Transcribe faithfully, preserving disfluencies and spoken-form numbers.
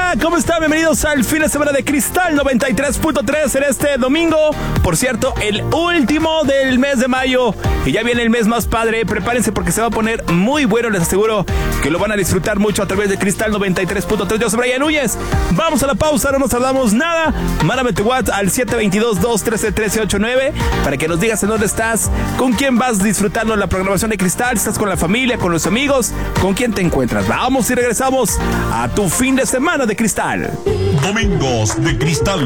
Hola, ¿cómo están? Bienvenidos al fin de semana de Cristal noventa y tres punto tres en este domingo. Por cierto, el último del mes de mayo. Y ya viene el mes más padre. Prepárense porque se va a poner muy bueno. Les aseguro que lo van a disfrutar mucho a través de Cristal noventa y tres punto tres. Yo soy Brian Núñez. Vamos a la pausa, no nos tardamos nada. Mándame tu WhatsApp al siete dos dos, dos uno tres, uno tres ocho nueve para que nos digas en dónde estás, con quién vas disfrutando la programación de Cristal. Si estás con la familia, con los amigos, con quién te encuentras. Vamos y regresamos a tu fin de semana de Cristal. Domingos de Cristal.